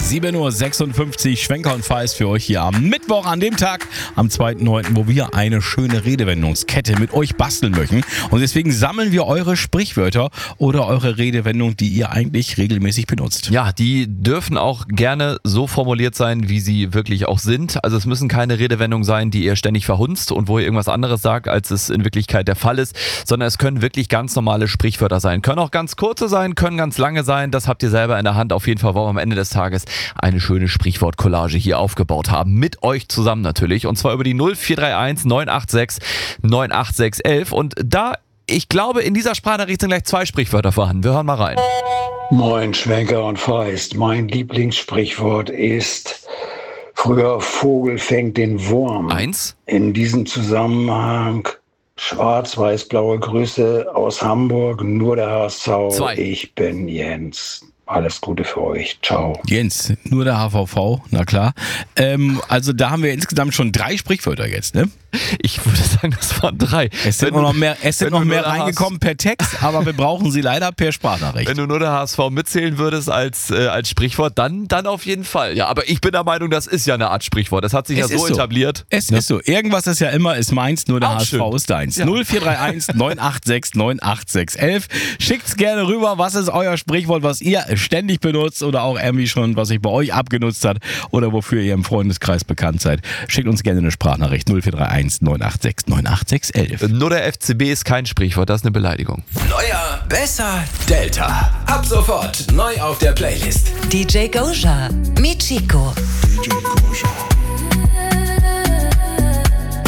7:56 Uhr, Schwenker und Feist für euch hier am Mittwoch, an dem Tag, am 2.9., wo wir eine schöne Redewendungskette mit euch basteln möchten. Und deswegen sammeln wir eure Sprichwörter oder eure Redewendung, die ihr eigentlich regelmäßig benutzt. Ja, die dürfen auch gerne so formuliert sein, wie sie wirklich auch sind. Also es müssen keine Redewendungen sein, die ihr ständig verhunzt und wo ihr irgendwas anderes sagt, als es in Wirklichkeit der Fall ist, sondern es können wirklich ganz normale Sprichwörter sein. Können auch ganz kurze sein, können ganz lange sein. Das habt ihr selber in der Hand. Auf jeden Fall wollen wir am Ende des Tages eine schöne Sprichwort-Collage hier aufgebaut haben. Mit euch zusammen natürlich. Und zwar über die 0431 986 98611. Und ich glaube, in dieser Sprachnachricht sind gleich 2 Sprichwörter vorhanden. Wir hören mal rein. Moin Schwenker und Feist. Mein Lieblingssprichwort ist: Früher Vogel fängt den Wurm. 1. In diesem Zusammenhang schwarz-weiß-blaue Grüße aus Hamburg, nur der HSV. 2. Ich bin Jens. Alles Gute für euch. Ciao. Jens, nur der HVV, na klar. Also da haben wir insgesamt schon 3 Sprichwörter jetzt, ne? Ich würde sagen, das waren 3. Es sind noch mehr reingekommen per Text, aber wir brauchen sie leider per Sprachnachricht. Wenn du nur der HSV mitzählen würdest als Sprichwort, dann auf jeden Fall. Ja, aber ich bin der Meinung, das ist ja eine Art Sprichwort. Das hat sich so etabliert. Es ist so. Irgendwas ist ja immer, ist meins, nur der HSV ist deins. Ja. 0431 986 98611. Schickt's gerne rüber, was ist euer Sprichwort, was ihr ständig benutzt oder auch irgendwie schon, was sich bei euch abgenutzt hat oder wofür ihr im Freundeskreis bekannt seid. Schickt uns gerne eine Sprachnachricht 0431 986 98611. Nur der FCB ist kein Sprichwort, das ist eine Beleidigung. Neuer, besser, Delta. Ab sofort neu auf der Playlist. DJ Goja, Michiko.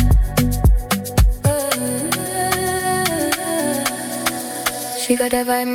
She got that vibe.